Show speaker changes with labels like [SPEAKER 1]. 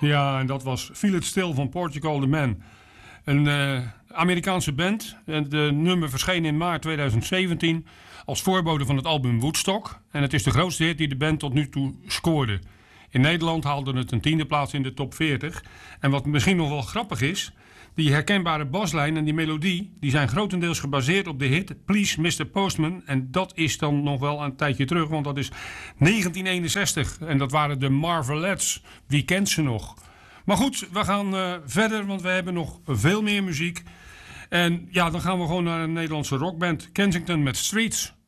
[SPEAKER 1] Ja, en dat was Feel It Still van Portugal The Man. Een Amerikaanse band. De nummer verscheen in maart 2017 als voorbode van het album Woodstock. En het is de grootste hit die de band tot nu toe scoorde. In Nederland haalde het een 10e plaats in de top 40. En wat misschien nog wel grappig is, die herkenbare baslijn en die melodie, die zijn grotendeels gebaseerd op de hit Please Mr. Postman. En dat is dan nog wel een tijdje terug, want dat is 1961. En dat waren de Marvelettes. Wie kent ze nog? Maar goed, we gaan verder, want we hebben nog veel meer muziek. En ja, dan gaan we gewoon naar een Nederlandse rockband. Kensington met Streets.